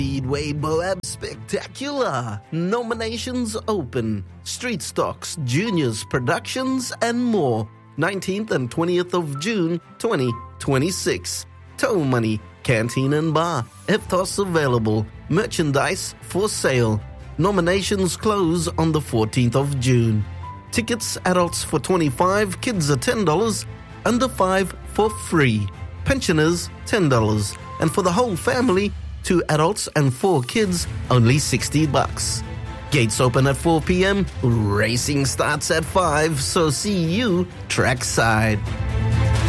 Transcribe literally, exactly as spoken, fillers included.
Speedway Moab Spectacular. Nominations open. Street Stocks, Juniors Productions, and more. nineteenth and twentieth of June, twenty twenty-six. Tow Money, Canteen and Bar. Ethos available. Merchandise for sale. Nominations close on the fourteenth of June. Tickets, adults for twenty-five dollars, kids are ten dollars, under five for free. Pensioners, ten dollars. And for the whole family, two adults and four kids, only sixty bucks. Gates open at four p.m. Racing starts at five, so see you trackside.